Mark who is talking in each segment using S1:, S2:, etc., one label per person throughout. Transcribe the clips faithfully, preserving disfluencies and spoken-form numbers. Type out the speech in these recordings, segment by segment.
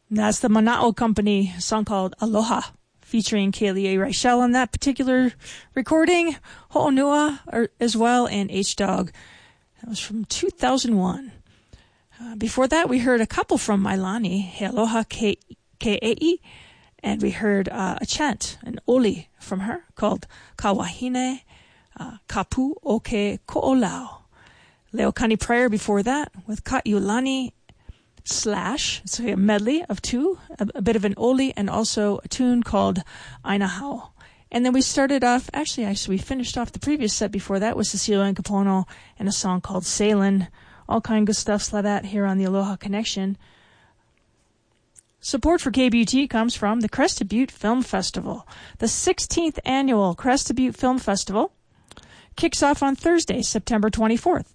S1: That's the Mana'o Company, a song called Aloha, featuring Kaylee A. Reichel on that particular recording, Ho'onua er, as well, and H-Dog. That was from two thousand one. Uh, before that, we heard a couple from Mailani, He Aloha Ke'e'i, and we heard uh, a chant, an oli from her, called Kawahine uh, Kapu o ke Ko'olau. Leokani prayer before that, with Ka'iulani slash, it's a medley of two, a, a bit of an oli, and also a tune called Aina Hao. And then we started off, actually, actually, we finished off the previous set before that with Cecilio and Capono and a song called Sailin'. All kind of good stuff like that here on the Aloha Connection. Support for K B U T comes from the Crested Butte Film Festival. The sixteenth annual Crested Butte Film Festival kicks off on Thursday, September twenty-fourth.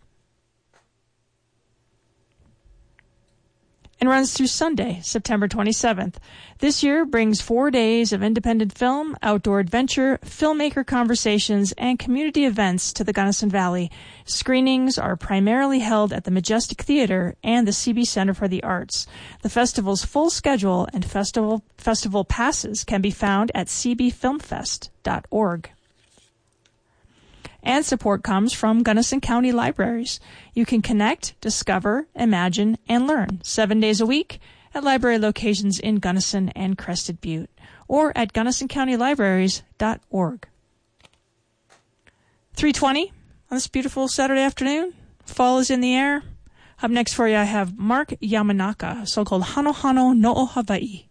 S1: And runs through Sunday, September twenty-seventh. This year brings four days of independent film, outdoor adventure, filmmaker conversations, and community events to the Gunnison Valley. Screenings are primarily held at the Majestic Theater and the C B Center for the Arts. The festival's full schedule and festival festival passes can be found at c b film fest dot org. And support comes from Gunnison County Libraries. You can connect, discover, imagine, and learn seven days a week at library locations in Gunnison and Crested Butte, or at gunnison county libraries dot org. three twenty on this beautiful Saturday afternoon. Fall is in the air. Up next for you, I have Mark Yamanaka, a song called Hano Hano no o Hawaii.